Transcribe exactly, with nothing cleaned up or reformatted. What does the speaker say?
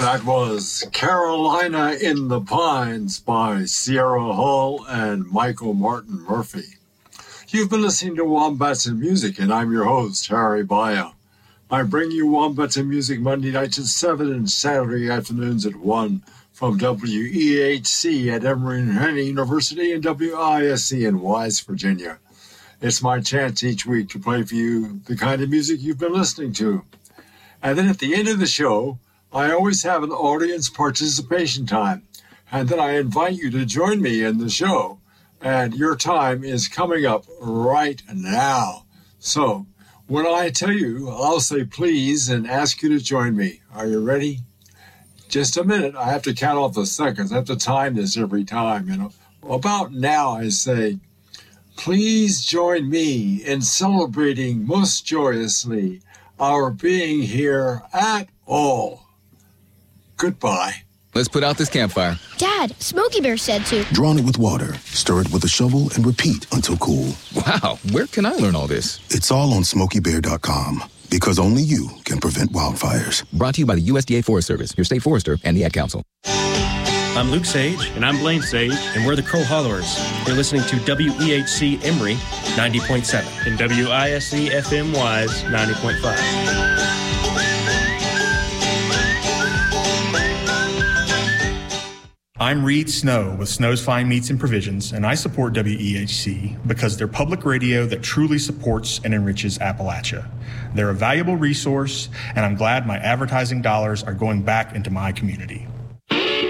That was Carolina in the Pines by Sierra Hull and Michael Martin Murphey. You've been listening to Wombats and Music, and I'm your host, Harry Baya. I bring you Wombats and Music Monday nights at seven and Saturday afternoons at one from W E H C at Emory and Henry University and W I S C in Wise, Virginia. It's my chance each week to play for you the kind of music you've been listening to. And then at the end of the show, I always have an audience participation time, and then I invite you to join me in the show, and your time is coming up right now. So when I tell you, I'll say please and ask you to join me. Are you ready? Just a minute. I have to count off the seconds. I have to time this every time. You know, about now I say, please join me in celebrating most joyously our being here at all. Goodbye. Let's put out this campfire. Dad, Smokey Bear said to. Drown it with water, stir it with a shovel, and repeat until cool. Wow, where can I learn all this? It's all on Smokey Bear dot com, because only you can prevent wildfires. Brought to you by the U S D A Forest Service, your state forester, and the Ad Council. I'm Luke Sage. And I'm Blaine Sage. And we're the Crow Hollowers. You're listening to W E H C Emory ninety point seven. And W I S C F M Wise ninety point five. I'm Reed Snow with Snow's Fine Meats and Provisions, and I support W E H C because they're public radio that truly supports and enriches Appalachia. They're a valuable resource, and I'm glad my advertising dollars are going back into my community.